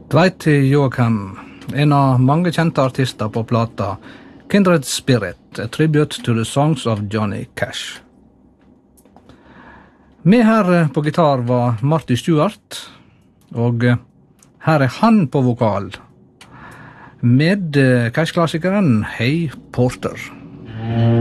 Dwight Yoakam, en av mange kjente artister på plata Kindred Spirit, a tribute to the songs of Johnny Cash. Med her på gitar var Marty Stuart, og her han på vokal, med Cash-klassikeren Hey Porter.